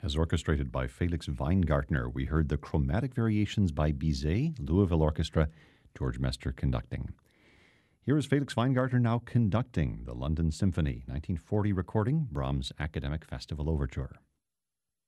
As orchestrated by Felix Weingartner, we heard the Chromatic Variations by Bizet, Louisville Orchestra, George Mester conducting. Here is Felix Weingartner now conducting the London Symphony, 1940 recording, Brahms' Academic Festival Overture.